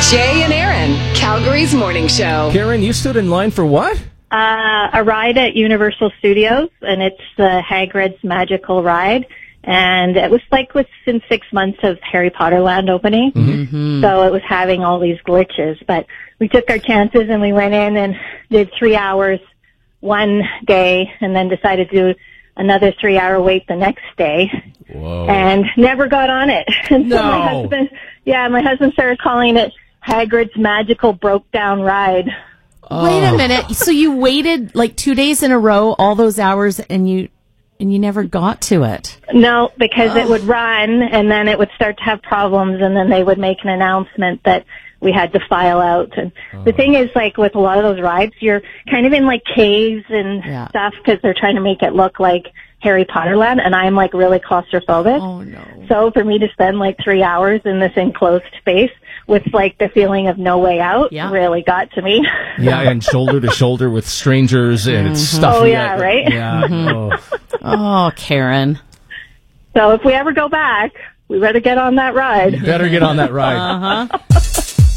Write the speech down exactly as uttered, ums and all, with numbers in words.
Jay and Aaron, Calgary's morning show. Karen, you stood in line for what? Uh, a ride at Universal Studios, and it's the Hagrid's Magical Ride. And it was like within six months of Harry Potter Land opening. Mm-hmm. So it was having all these glitches. But we took our chances and we went in and did three hours one day and then decided to do another three-hour wait the next day. Whoa. And never got on it. And No. so my husband, yeah, my husband started calling it Hagrid's Magical Broke-Down Ride. Oh. Wait a minute. So you waited like two days in a row, all those hours, and you and you never got to it? No, because it would run, and then it would start to have problems, and then they would make an announcement that we had to file out. And Oh. the thing is, like, with a lot of those rides, you're kind of in, like, caves and Yeah. stuff because they're trying to make it look like Harry Potter Land, and I'm, like, really claustrophobic. Oh, no. So for me to spend, like, three hours in this enclosed space with, like, the feeling of no way out Yeah. really got to me. Yeah, and shoulder to shoulder with strangers, and it's stuffy. Oh, yeah, right? Yeah. Oh. Oh, Karen. So if we ever go back, we better get on that ride. Better get on that ride. Uh-huh.